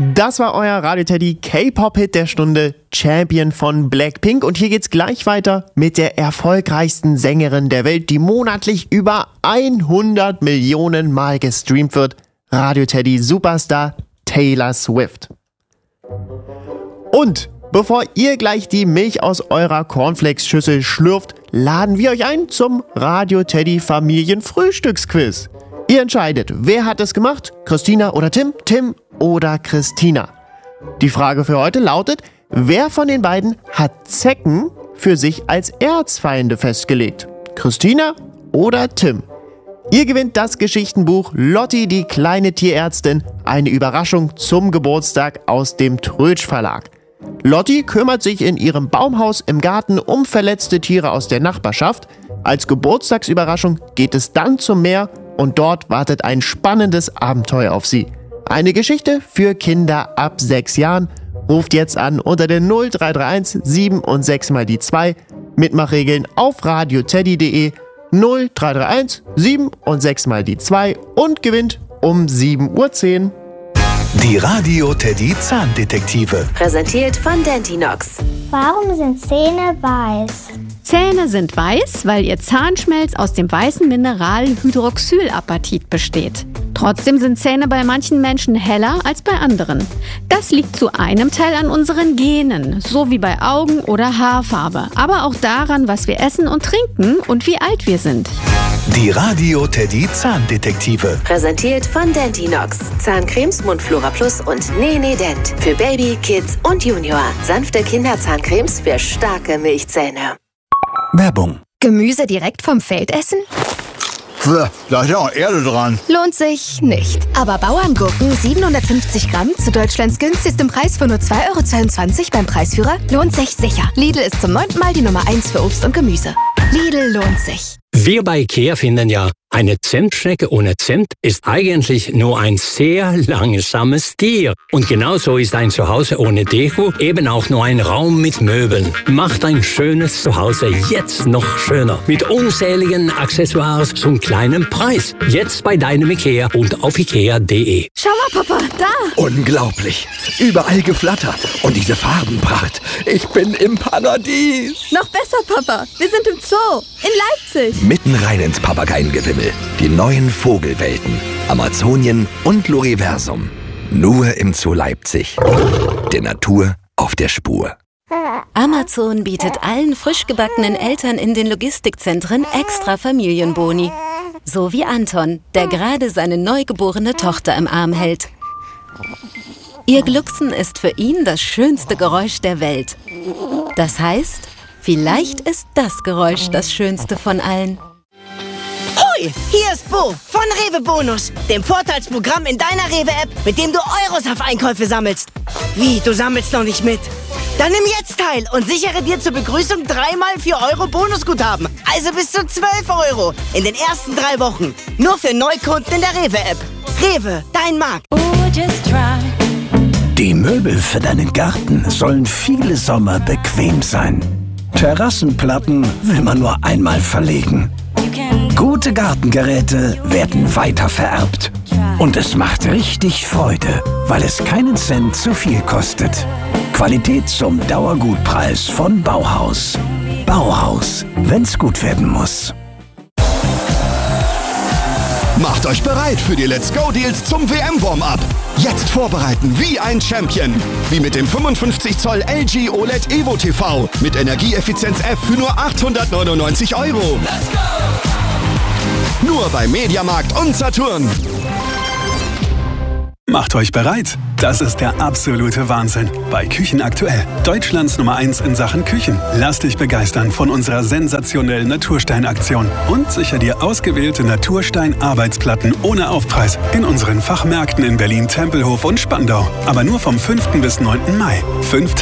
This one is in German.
Das war euer Radio Teddy K-Pop-Hit der Stunde, Champion von Blackpink. Und hier geht's gleich weiter mit der erfolgreichsten Sängerin der Welt, die monatlich über 100 Millionen Mal gestreamt wird. Radio Teddy Superstar Taylor Swift. Und bevor ihr gleich die Milch aus eurer Cornflakes-Schüssel schlürft, laden wir euch ein zum Radio Teddy Familienfrühstücksquiz. Ihr entscheidet, wer hat es gemacht? Christina oder Tim? Tim oder Christina? Die Frage für heute lautet, wer von den beiden hat Zecken für sich als Erzfeinde festgelegt? Christina oder Tim? Ihr gewinnt das Geschichtenbuch Lotti, die kleine Tierärztin, eine Überraschung zum Geburtstag aus dem Trötsch Verlag. Lotti kümmert sich in ihrem Baumhaus im Garten um verletzte Tiere aus der Nachbarschaft. Als Geburtstagsüberraschung geht es dann zum Meer und dort wartet ein spannendes Abenteuer auf sie. Eine Geschichte für Kinder ab 6 Jahren. Ruft jetzt an unter der 0331 7 und 6 mal die 2. Mitmachregeln auf radioteddy.de 0331 7 und 6 mal die 2 und gewinnt um 7:10 Uhr. Die Radio Teddy Zahndetektive. Präsentiert von Dentinox. Warum sind Zähne weiß? Zähne sind weiß, weil ihr Zahnschmelz aus dem weißen Mineral Hydroxylapatit besteht. Trotzdem sind Zähne bei manchen Menschen heller als bei anderen. Das liegt zu einem Teil an unseren Genen, so wie bei Augen- oder Haarfarbe, aber auch daran, was wir essen und trinken und wie alt wir sind. Die Radio Teddy Zahndetektive. Präsentiert von Dentinox. Zahncremes Mundflora Plus und Nee Dent. Für Baby, Kids und Junior. Sanfte Kinderzahncremes für starke Milchzähne. Werbung. Gemüse direkt vom Feld essen? Da ist ja auch Erde dran. Lohnt sich nicht. Aber Bauerngurken 750 Gramm zu Deutschlands günstigstem Preis von nur 2,22 € beim Preisführer lohnt sich sicher. Lidl ist zum 9. Mal die Nummer 1 für Obst und Gemüse. Lidl lohnt sich. Wir bei IKEA finden ja, eine Zimtschnecke ohne Zimt ist eigentlich nur ein sehr langsames Tier. Und genauso ist ein Zuhause ohne Deko eben auch nur ein Raum mit Möbeln. Macht ein schönes Zuhause jetzt noch schöner. Mit unzähligen Accessoires zum kleinen Preis. Jetzt bei deinem IKEA und auf ikea.de. Schau mal, Papa, da! Unglaublich. Überall Geflatter. Und diese Farbenpracht. Ich bin im Paradies. Noch besser, Papa. Wir sind im Zoo in Leipzig. Mitten rein ins Papageiengewimmel. Die neuen Vogelwelten. Amazonien und Loriversum. Nur im Zoo Leipzig. Der Natur auf der Spur. Amazon bietet allen frisch gebackenen Eltern in den Logistikzentren extra Familienboni. So wie Anton, der gerade seine neugeborene Tochter im Arm hält. Ihr Glucksen ist für ihn das schönste Geräusch der Welt. Das heißt, vielleicht ist das Geräusch das schönste von allen. Hoi, hier ist Bo von Rewe Bonus, dem Vorteilsprogramm in deiner Rewe-App, mit dem du Euros auf Einkäufe sammelst. Wie, du sammelst noch nicht mit? Dann nimm jetzt teil und sichere dir zur Begrüßung 3x 4 € Bonusguthaben. Also bis zu 12 € in den ersten 3 Wochen. Nur für Neukunden in der Rewe-App. Rewe, dein Markt. Die Möbel für deinen Garten sollen viele Sommer bequem sein. Terrassenplatten will man nur einmal verlegen. Gute Gartengeräte werden weitervererbt. Und es macht richtig Freude, weil es keinen Cent zu viel kostet. Qualität zum Dauergutpreis von Bauhaus. Bauhaus, wenn's gut werden muss. Macht euch bereit für die Let's Go Deals zum WM-Warm-Up. Jetzt vorbereiten wie ein Champion. Wie mit dem 55 Zoll LG OLED Evo TV mit Energieeffizienz F für nur 899 €. Nur bei Mediamarkt und Saturn. Macht euch bereit. Das ist der absolute Wahnsinn. Bei Küchen aktuell. Deutschlands Nummer 1 in Sachen Küchen. Lass dich begeistern von unserer sensationellen Naturstein-Aktion. Und sicher dir ausgewählte Naturstein-Arbeitsplatten ohne Aufpreis in unseren Fachmärkten in Berlin, Tempelhof und Spandau. Aber nur vom 5. bis 9. Mai. 5